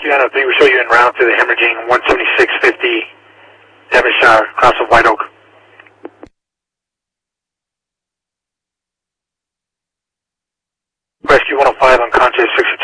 Rescue 903, we'll show you en route to the hemorrhaging 17650 Devonshire, across of White Oak. Rescue 105, unconscious, 6